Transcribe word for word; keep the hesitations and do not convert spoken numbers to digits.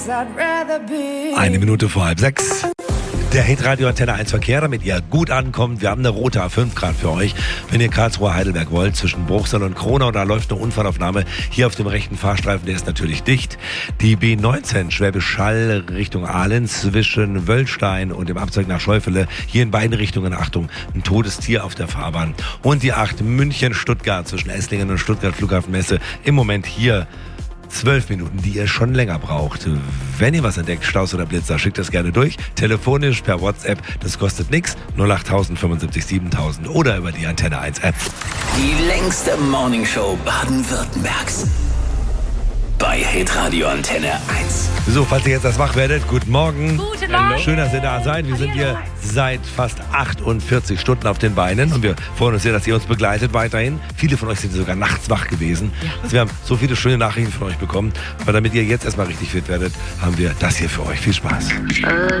Eine Minute vor halb sechs. Der Hitradio Antenne eins Verkehr, damit ihr gut ankommt. Wir haben eine rote A fünf Grad für euch. Wenn ihr Karlsruhe-Heidelberg wollt, zwischen Bruchsal und Kronau, da läuft eine Unfallaufnahme. Hier auf dem rechten Fahrstreifen, der ist natürlich dicht. Die B neunzehn Schwäbisch Hall Richtung Aalen zwischen Wöllstein und dem Abzweig nach Scheufele. Hier in beiden Richtungen, Achtung, ein totes Tier auf der Fahrbahn. Und die acht München-Stuttgart zwischen Esslingen und Stuttgart Flughafenmesse. Im Moment hier zwölf Minuten, die ihr schon länger braucht. Wenn ihr was entdeckt, Staus oder Blitzer, schickt das gerne durch. Telefonisch, per WhatsApp, das kostet nichts. null acht tausend fünfundsiebzig siebentausend oder über die Antenne eins App. Die längste Morningshow Baden-Württembergs. Bei Hitradio Antenne eins. So, falls ihr jetzt erst wach werdet, guten Morgen. Guten Morgen. Schön, dass ihr da seid. Wir sind hier seit fast achtundvierzig Stunden auf den Beinen und wir freuen uns sehr, dass ihr uns begleitet weiterhin. Viele von euch sind sogar nachts wach gewesen. Ja. Also wir haben so viele schöne Nachrichten von euch bekommen. Aber damit ihr jetzt erstmal richtig fit werdet, haben wir das hier für euch. Viel Spaß.